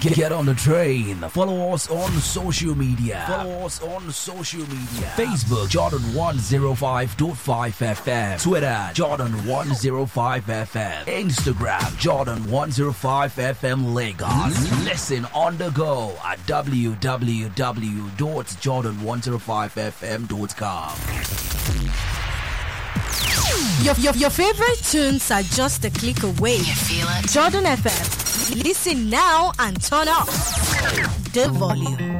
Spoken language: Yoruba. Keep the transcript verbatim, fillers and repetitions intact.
Get, get on the train. Follow us on social media. Follow us on social media. Facebook Jordan one oh five point five F M. Twitter Jordan one oh five F M. Instagram Jordan one oh five F M Lagos. Listen on the go at w w w dot jordan one oh five f m dot com. Your, your, your favorite tunes are just a click away. You feel it? Jordan F M. Listen now and turn up the volume.